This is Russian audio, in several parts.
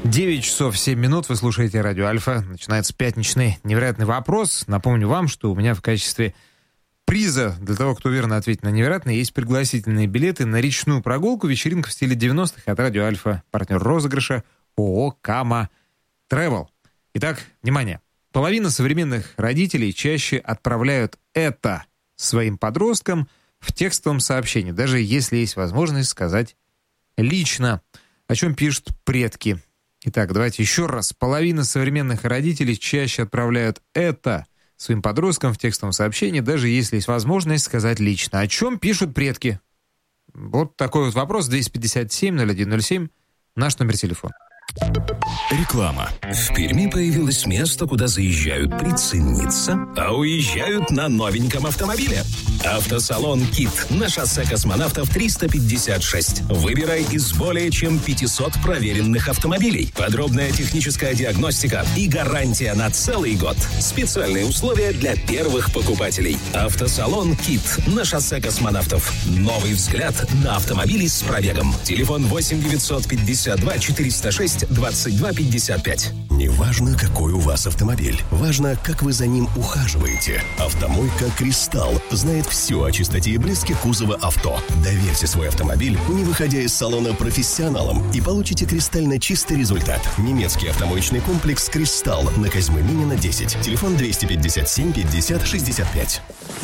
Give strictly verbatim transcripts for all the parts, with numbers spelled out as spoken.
девять часов семь минут, вы слушаете радио Альфа. Начинается пятничный невероятный вопрос. Напомню вам, что у меня в качестве приза для того, кто верно ответит на невероятный, есть пригласительные билеты на речную прогулку, вечеринка в стиле девяностых от радио Альфа. Партнер розыгрыша ООО «Кама Тревел». Итак, внимание. Половина современных родителей чаще отправляют это своим подросткам в текстовом сообщении, даже если есть возможность сказать лично, о чем пишут предки. Итак, давайте еще раз. Половина современных родителей чаще отправляют это своим подросткам в текстовом сообщении, даже если есть возможность сказать лично. О чем пишут предки? Вот такой вот вопрос. двести пятьдесят семь ноль один ноль семь. Наш номер телефона. Реклама. В Перми появилось место, куда заезжают прицениться, а уезжают на новеньком автомобиле. Автосалон «Кит» на шоссе Космонавтов триста пятьдесят шесть. Выбирай из более чем пятисот проверенных автомобилей. Подробная техническая диагностика и гарантия на целый год. Специальные условия для первых покупателей. Автосалон «Кит» на шоссе Космонавтов. Новый взгляд на автомобили с пробегом. Телефон восемь девятьсот пятьдесят два четыреста шесть двадцать два пятьдесят пять. Неважно, какой у вас автомобиль. Важно, как вы за ним ухаживаете. Автомойка «Кристалл» знает все о чистоте и блеске кузова авто. Доверьте свой автомобиль, не выходя из салона, профессионалам, и получите кристально чистый результат. Немецкий автомоечный комплекс «Кристалл» на Козьмы Минина, десять. Телефон двести пятьдесят семь пятьдесят шестьдесят пять.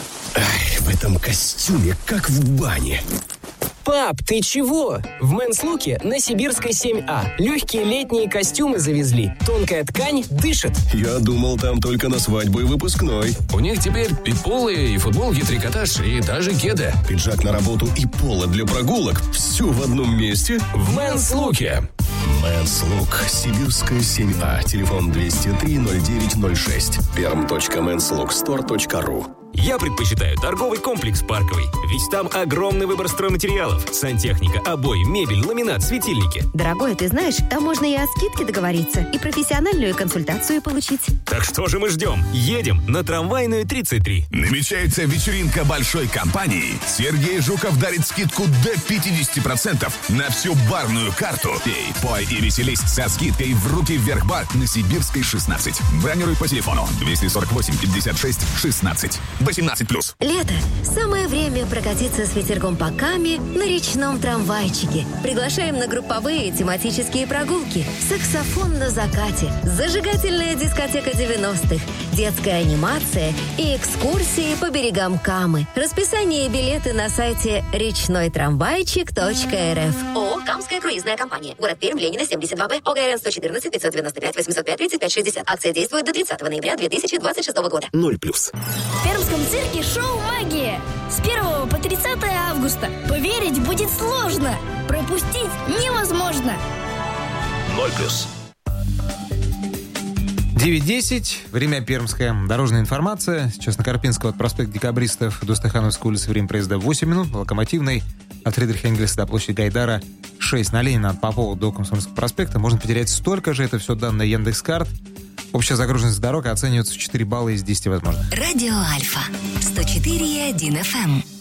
Ай, в этом костюме, как в бане. Пап, ты чего? В Men's Look'е на Сибирской семь А легкие летние костюмы завезли. Тонкая ткань дышит. Я думал, там только на свадьбу и выпускной. У них теперь и полы, и футболки, трикотаж, и даже кеды. Пиджак на работу и поло для прогулок. Все в одном месте. В Men's Look'е. Men's Look. Сибирская семь А. Телефон двести три ноль девять ноль шесть. перм точка мэнс лук стор точка ру. Я предпочитаю торговый комплекс «Парковый», ведь там огромный выбор стройматериалов, сантехника, обои, мебель, ламинат, светильники. Дорогой, ты знаешь, там можно и о скидке договориться, и профессиональную консультацию получить. Так что же мы ждем? Едем на Трамвайную тридцать три. Намечается вечеринка большой компании. Сергей Жуков дарит скидку до пятьдесят процентов на всю барную карту. Пей, пой и веселись со скидкой в «Руки вверх» бар на Сибирской шестнадцать. Бронируй по телефону двести сорок восемь пятьдесят шесть шестнадцать. восемнадцать плюс. Лето. Самое время прокатиться с ветерком по Каме на речном трамвайчике. Приглашаем на групповые тематические прогулки. Саксофон на закате. Зажигательная дискотека девяностых. Детская анимация и экскурсии по берегам Камы. Расписание и билеты на сайте речной трамвайчик точка эр эф. ООО «Камская круизная компания». Город Пермь, Ленина, семьдесят два Б. ОГРН сто четырнадцать пятьсот девяносто пять восемьсот пять тридцать пять шестьдесят. Акция действует до тридцатого ноября две тысячи двадцать шестого года. Ноль плюс. В Пермском цирке шоу «Магия». С первого по тридцатое августа. Поверить будет сложно. Пропустить невозможно. Ноль плюс. девять десять. Время пермское. Дорожная информация. Сейчас на Карпинского от проспекта Декабристов до Стахановской улицы время проезда восемь минут. На Локомотивной от Фридриха Энгельса до площади Гайдара шесть. На Ленина от Попова до Комсомольского проспекта. Можно потерять столько же. Это все данные Яндекс.Карт. Общая загруженность дорог оценивается в четыре балла из десяти возможных. Радио Альфа. сто четыре и один эф эм.